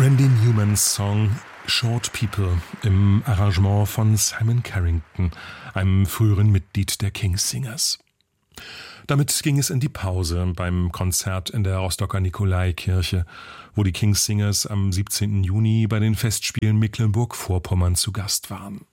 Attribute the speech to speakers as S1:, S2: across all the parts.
S1: Randy Newmans Song Short People im Arrangement von Simon Carrington, einem früheren Mitglied der King's Singers. Damit ging es in die Pause beim Konzert in der Rostocker Nikolaikirche, wo die King's Singers am 17. Juni bei den Festspielen Mecklenburg-Vorpommern zu Gast waren.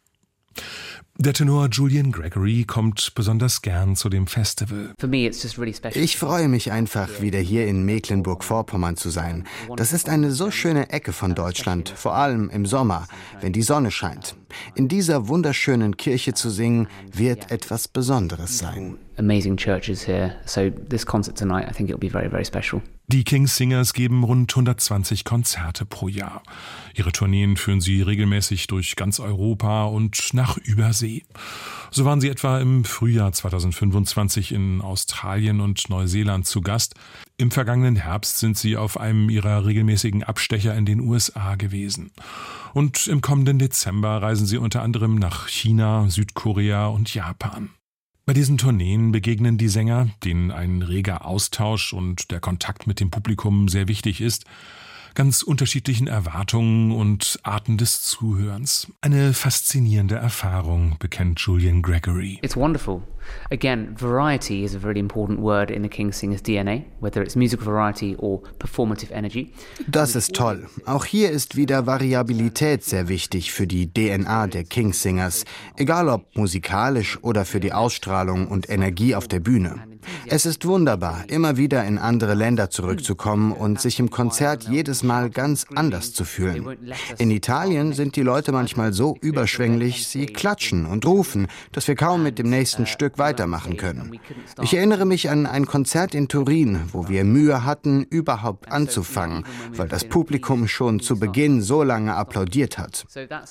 S1: Der Tenor Julian Gregory kommt besonders gern zu dem Festival.
S2: Ich freue mich einfach, wieder hier in Mecklenburg-Vorpommern zu sein. Das ist eine so schöne Ecke von Deutschland, vor allem im Sommer, wenn die Sonne scheint. In dieser wunderschönen Kirche zu singen, wird etwas Besonderes sein.
S3: Amazing churches here, so this concert tonight, I think it'll be very, very special.
S1: Die King's Singers geben rund 120 Konzerte pro Jahr. Ihre Tourneen führen sie regelmäßig durch ganz Europa und nach Übersee. So waren sie etwa im Frühjahr 2025 in Australien und Neuseeland zu Gast. Im vergangenen Herbst sind sie auf einem ihrer regelmäßigen Abstecher in den USA gewesen. Und im kommenden Dezember reisen sie unter anderem nach China, Südkorea und Japan. Bei diesen Tourneen begegnen die Sänger, denen ein reger Austausch und der Kontakt mit dem Publikum sehr wichtig ist, ganz unterschiedlichen Erwartungen und Arten des Zuhörens. Eine faszinierende Erfahrung, bekennt Julian Gregory.
S3: It's wonderful. Again, variety is a very important word in the King's Singers DNA, whether it's musical variety or performative energy.
S2: Das ist toll. Auch hier ist wieder Variabilität sehr wichtig für die DNA der King's Singers, egal ob musikalisch oder für die Ausstrahlung und Energie auf der Bühne. Es ist wunderbar, immer wieder in andere Länder zurückzukommen und sich im Konzert jedes Mal ganz anders zu fühlen. In Italien sind die Leute manchmal so überschwänglich, sie klatschen und rufen, dass wir kaum mit dem nächsten Stück weitermachen können. Ich erinnere mich an ein Konzert in Turin, wo wir Mühe hatten, überhaupt anzufangen, weil das Publikum schon zu Beginn so lange applaudiert hat.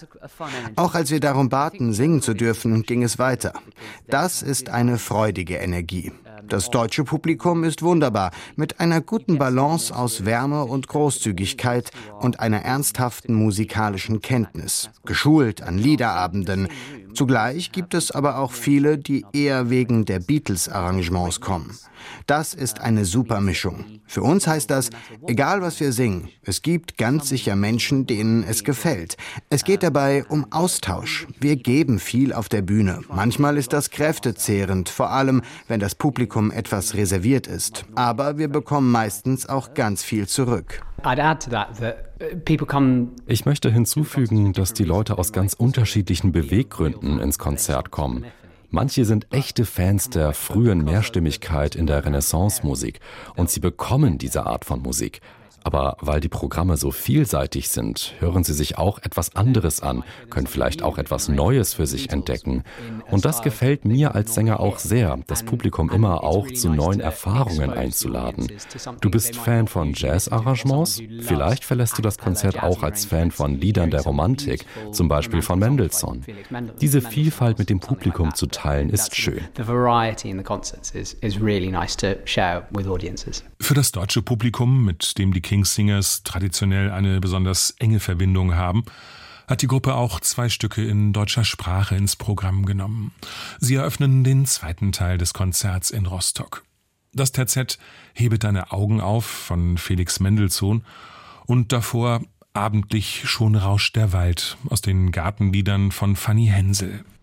S2: Auch als wir darum baten, singen zu dürfen, ging es weiter. Das ist eine freudige Energie. Das deutsche Publikum ist wunderbar, mit einer guten Balance aus Wärme und Großzügigkeit und einer ernsthaften musikalischen Kenntnis, geschult an Liederabenden. Zugleich gibt es aber auch viele, die eher wegen der Beatles-Arrangements kommen. Das ist eine super Mischung. Für uns heißt das, egal was wir singen, es gibt ganz sicher Menschen, denen es gefällt. Es geht dabei um Austausch. Wir geben viel auf der Bühne. Manchmal ist das kräftezehrend, vor allem wenn das Publikum etwas reserviert ist. Aber wir bekommen meistens auch ganz viel zurück.
S4: Ich möchte hinzufügen, dass die Leute aus ganz unterschiedlichen Beweggründen ins Konzert kommen. Manche sind echte Fans der frühen Mehrstimmigkeit in der Renaissance-Musik und sie bekommen diese Art von Musik. Aber weil die Programme so vielseitig sind, hören sie sich auch etwas anderes an, können vielleicht auch etwas Neues für sich entdecken. Und das gefällt mir als Sänger auch sehr, das Publikum immer auch zu neuen Erfahrungen einzuladen. Du bist Fan von Jazz-Arrangements? Vielleicht verlässt du das Konzert auch als Fan von Liedern der Romantik, zum Beispiel von Mendelssohn. Diese Vielfalt mit dem Publikum zu teilen, ist schön.
S1: Für das deutsche Publikum, mit dem die King's Singers traditionell eine besonders enge Verbindung haben, hat die Gruppe auch 2 Stücke in deutscher Sprache ins Programm genommen. Sie eröffnen den zweiten Teil des Konzerts in Rostock. Das Terzett Hebe deine Augen auf von Felix Mendelssohn und davor Abendlich schon rauscht der Wald aus den Gartenliedern von Fanny Hensel.